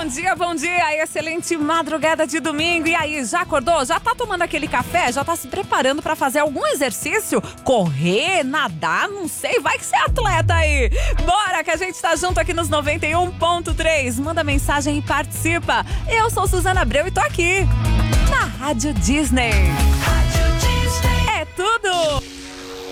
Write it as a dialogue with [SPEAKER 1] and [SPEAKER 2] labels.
[SPEAKER 1] bom dia, excelente madrugada de domingo. E aí, já acordou? Já tá tomando aquele café? Já tá se preparando pra fazer algum exercício? Correr, nadar, não sei, vai que você é atleta aí. Bora que a gente tá junto aqui nos 91.3. Manda mensagem e participa. Eu sou Suzana Abreu e tô aqui na Rádio Disney. Rádio Disney. É tudo!